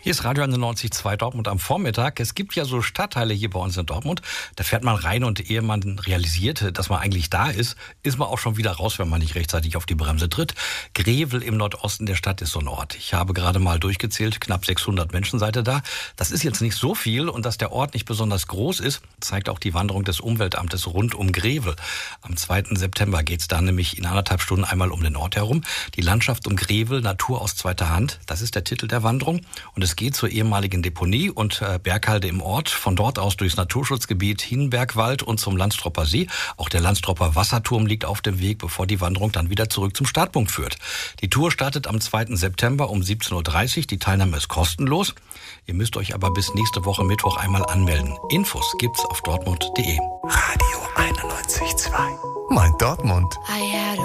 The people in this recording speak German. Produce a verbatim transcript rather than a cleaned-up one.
Hier ist Radio einundneunzig Komma zwei Dortmund am Vormittag. Es gibt ja so Stadtteile hier bei uns in Dortmund, da fährt man rein und ehe man realisiert, dass man eigentlich da ist, ist man auch schon wieder raus, wenn man nicht rechtzeitig auf die Bremse tritt. Grevel im Nordosten der Stadt ist so ein Ort. Ich habe gerade mal durchgezählt, knapp sechshundert Menschen seid ihr da. Das ist jetzt nicht so viel und dass der Ort nicht besonders groß ist, zeigt auch die Wanderung des Umweltamtes rund um Grevel. Am zweiten September geht es dann nämlich in anderthalb Stunden einmal um den Ort herum. Die Landschaft um Grevel, Natur aus zweiter Hand, das ist der Titel der Wanderung. Und es geht zur ehemaligen Deponie und äh, Berghalde im Ort, von dort aus durchs Naturschutzgebiet Hinnbergwald und zum Landstropper See. Auch der Landstropper Wasserturm liegt auf dem Weg, bevor die Wanderung dann wieder zurück zum Startpunkt führt. Die Tour startet am zweiten September um siebzehn Uhr dreißig. Die Teilnahme ist kostenlos. Ihr müsst euch aber bis nächste Woche Mittwoch einmal anmelden. Infos gibt's auf dortmund punkt de. Radio einundneunzig Komma zwei. Mein Dortmund. I had a